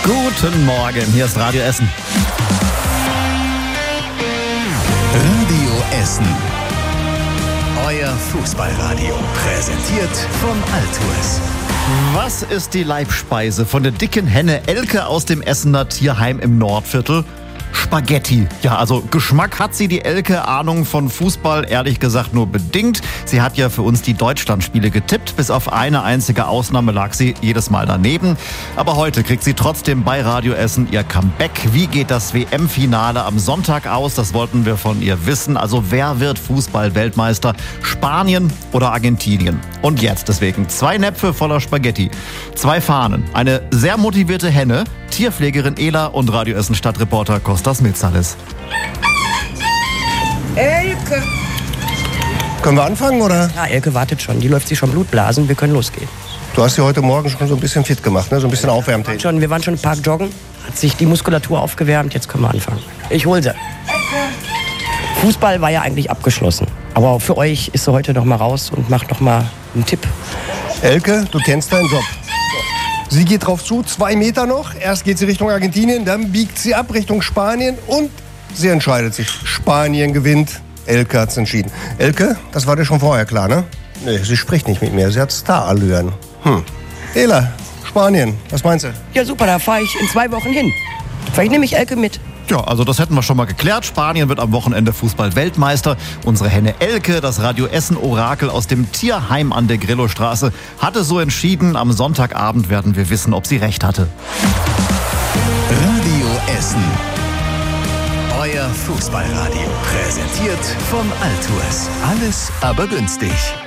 Guten Morgen, hier ist Radio Essen. Radio Essen. Euer Fußballradio. Präsentiert von Altours. Was ist die Leibspeise von der dicken Henne Elke aus dem Essener Tierheim im Nordviertel? Spaghetti. Ja, also Geschmack hat sie, die Elke. Ahnung von Fußball, ehrlich gesagt, nur bedingt. Sie hat ja für uns die Deutschlandspiele getippt. Bis auf eine einzige Ausnahme lag sie jedes Mal daneben. Aber heute kriegt sie trotzdem bei Radio Essen ihr Comeback. Wie geht das WM-Finale am Sonntag aus? Das wollten wir von ihr wissen. Also wer wird Fußball-Weltmeister? Spanien oder Argentinien? Und jetzt deswegen 2 Näpfe voller Spaghetti, 2 Fahnen, eine sehr motivierte Henne, Tierpflegerin Ela und Radio Essen Stadtreporter Kostas Milzalis. Elke! Können wir anfangen, oder? Ja, Elke wartet schon. Die läuft sich schon Blutblasen. Wir können losgehen. Du hast sie heute Morgen schon so ein bisschen fit gemacht, ne? So ein bisschen Aufwärmtraining. Wir waren schon im Park joggen. Hat sich die Muskulatur aufgewärmt. Jetzt können wir anfangen. Ich hol sie. Fußball war ja eigentlich abgeschlossen. Aber für euch ist sie heute noch mal raus und macht noch mal einen Tipp. Elke, du kennst deinen Job. Sie geht drauf zu, 2 Meter noch. Erst geht sie Richtung Argentinien, dann biegt sie ab Richtung Spanien und sie entscheidet sich. Spanien gewinnt. Elke hat's entschieden. Elke, das war dir schon vorher klar, ne? Nee, sie spricht nicht mit mir. Sie hat Starallüren. Ela, Spanien, was meinst du? Ja, super, da fahre ich in 2 Wochen hin. Vielleicht nehme ich Elke mit. Ja, also das hätten wir schon mal geklärt. Spanien wird am Wochenende Fußball-Weltmeister. Unsere Henne Elke, das Radio Essen-Orakel aus dem Tierheim an der Grillostraße, hatte so entschieden. Am Sonntagabend werden wir wissen, ob sie recht hatte. Radio Essen. Euer Fußballradio. Präsentiert von Altours. Alles aber günstig.